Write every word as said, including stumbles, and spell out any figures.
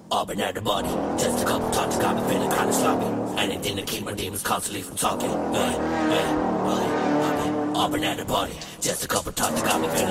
Auburn at the body, just a couple talks got me feeling kinda sloppy. Anything to keep my demons constantly from talking. Hey, hey, hey, Auburn at the body, just a couple talks got me feeling